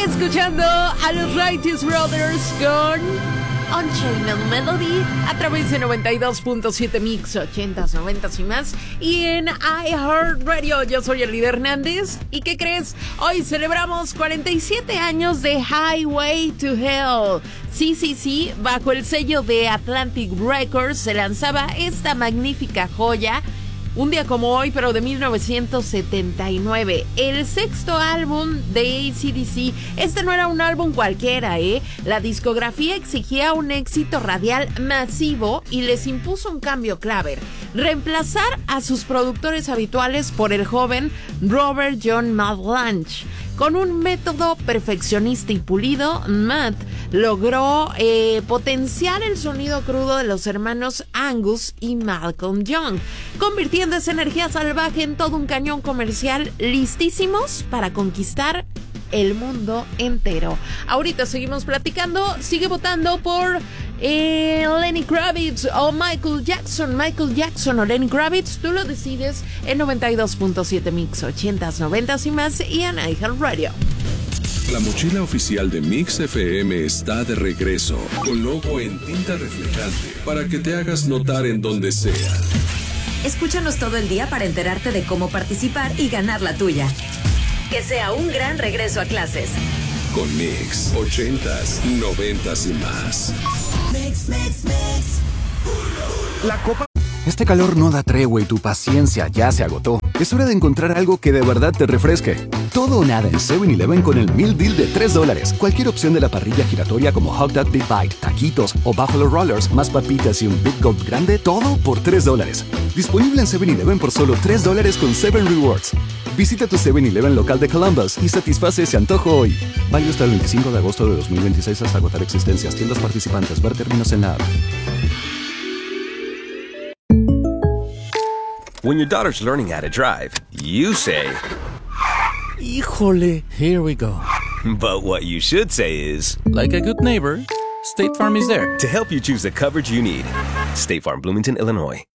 Escuchando a los Righteous Brothers con Unchained Melody a través de 92.7 Mix 80s, 90s y más. Y en iHeartRadio, yo soy Elida Hernández. ¿Y qué crees? Hoy celebramos 47 años de Highway to Hell. Sí, bajo el sello de Atlantic Records se lanzaba esta magnífica joya. Un día como hoy, pero de 1979, el sexto álbum de AC/DC. Este no era un álbum cualquiera, La discografía exigía un éxito radial masivo y les impuso un cambio clave: reemplazar a sus productores habituales por el joven Robert John Matt Lange. Con un método perfeccionista y pulido, Matt logró potenciar el sonido crudo de los hermanos Angus y Malcolm Young, convirtiendo esa energía salvaje en todo un cañón comercial, listísimos para conquistar el mundo entero. Ahorita seguimos platicando, sigue votando por Lenny Kravitz o Michael Jackson o Lenny Kravitz. Tú lo decides en 92.7 Mix 80s, 90s y más y en iHeartRadio. La mochila oficial de Mix FM está de regreso, con logo en tinta reflejante para que te hagas notar en donde sea. Escúchanos todo el día para enterarte de cómo participar y ganar la tuya. Que sea un gran regreso a clases. Con Mix 80s, 90s y más. Mix. La copa. Este calor no da tregua y tu paciencia ya se agotó. Es hora de encontrar algo que de verdad te refresque. Todo o nada en 7-Eleven con el Meal Deal de $3. Cualquier opción de la parrilla giratoria como Hot Dog Big Bite, taquitos o Buffalo Rollers, más papitas y un Big Gulp grande, todo por $3. Disponible en 7-Eleven por solo $3 con 7 Rewards. Visita tu 7-Eleven local de Columbus y satisface ese antojo hoy. Válido hasta el 25 de agosto de 2026 hasta agotar existencias. Tiendas participantes. Ver términos en la app. When your daughter's learning how to drive, you say, Híjole, here we go. but what you should say is, Like a good neighbor, State Farm is there. to help you choose the coverage you need. State Farm, Bloomington, Illinois.